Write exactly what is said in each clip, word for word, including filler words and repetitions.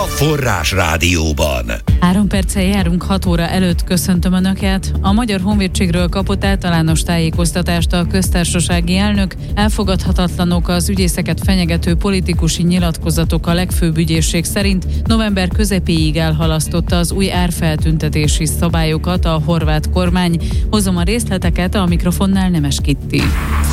Forrás Rádióban. Három perccel járunk hat óra előtt, köszöntöm Önöket. A Magyar Honvédségről kapott általános tájékoztatást a köztársasági elnök. Elfogadhatatlanok az ügyészeket fenyegető politikusi nyilatkozatok a legfőbb ügyészség szerint. November közepéig elhalasztotta az új árfeltüntetési szabályokat a horvát kormány. Hozom a részleteket, a mikrofonnál Nemes Kitti.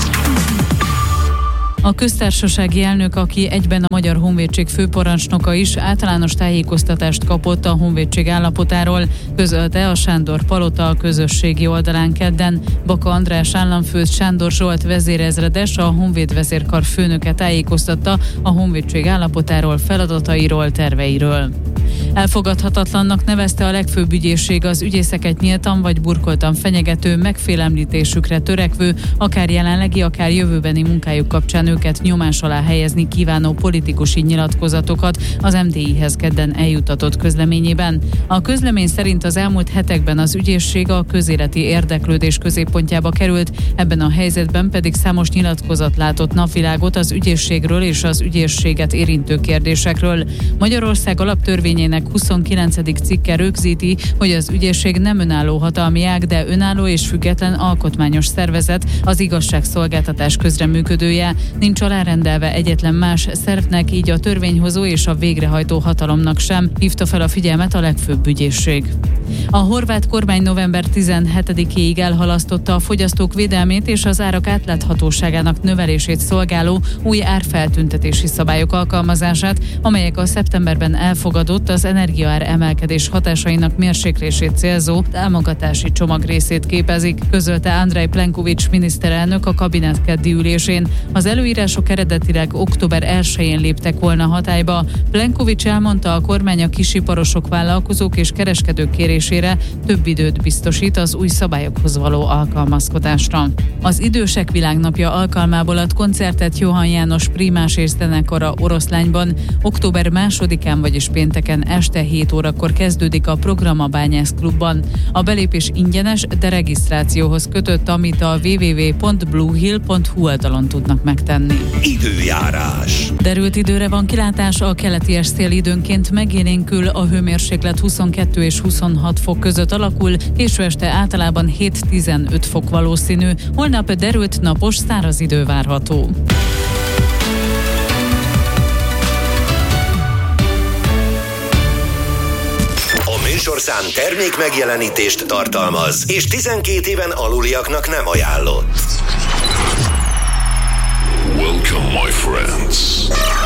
A köztársasági elnök, aki egyben a Magyar Honvédség főparancsnoka is, általános tájékoztatást kapott a honvédség állapotáról, közölte a Sándor Palota a közösségi oldalán kedden. Baka András államfőt Sándor Zsolt vezérezredes, a honvédvezérkar főnöke tájékoztatta a honvédség állapotáról, feladatairól, terveiről. Elfogadhatatlannak nevezte a legfőbb ügyészség az ügyészeket nyíltan vagy burkoltan fenyegető, megfélemlítésükre törekvő, akár jelenlegi, akár jövőbeni munkájuk kapcsán őket nyomás alá helyezni kívánó politikusi nyilatkozatokat az em dé i-hez kedden eljutatott közleményében. A közlemény szerint az elmúlt hetekben az ügyészség a közéleti érdeklődés középpontjába került, ebben a helyzetben pedig számos nyilatkozat látott napvilágot az ügyészségről és az ügyészséget érintő kérdésekről. Magyarország alaptörvényének huszonkilencedik cikke rögzíti, hogy az ügyészség nem önálló hatalmi ág, de önálló és független alkotmányos szervezet, az igazságszolgáltatás közreműködője. Nincs alárendelve egyetlen más szervnek, így a törvényhozó és a végrehajtó hatalomnak sem, hívta fel a figyelmet a legfőbb ügyészség. A horvát kormány november tizenhetedikéig elhalasztotta a fogyasztók védelmét és az árak átláthatóságának növelését szolgáló új árfeltüntetési szabályok alkalmazását, amelyek a szeptemberben elfogadott az energiaár emelkedés hatásainak mérséklését célzó támogatási csomag részét képezik, közölte Andrej Plenković miniszterelnök a kabinet keddi ülésén. Az előírások eredetileg október elsején léptek volna hatályba. Plenković elmondta, a kormány a kisiparosok, vállalkozók és kereskedők kérésére több időt biztosít az új szabályokhoz való alkalmazkodásra. Az Idősek Világnapja alkalmából ad koncertet Johann János prímás és zenekara Oroszlányban. Október másodikán, vagyis pénteken este hét órakor kezdődik a program a Bányász klubban. A belépés ingyenes, de regisztrációhoz kötött, amit a double-u double-u double-u pont bluehill pont hu oldalon tudnak megtenni. Időjárás. Derült időre van kilátás, a keleti szél időnként megélénkül, a hőmérséklet huszonkettő és huszonhat fok között alakul, késő este általában hét-tizenöt fok valószínű, holnap derült, napos, száraz idő várható. Műsorszám termék megjelenítést tartalmaz, és tizenkét éven aluliaknak nem ajánlott. Welcome, my friends.